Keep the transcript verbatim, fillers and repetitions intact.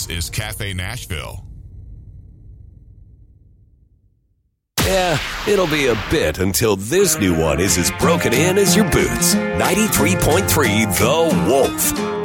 is Cafe Nashville. Yeah, it'll be a bit until this new one is as broken in as your boots. ninety-three point three The Wolf.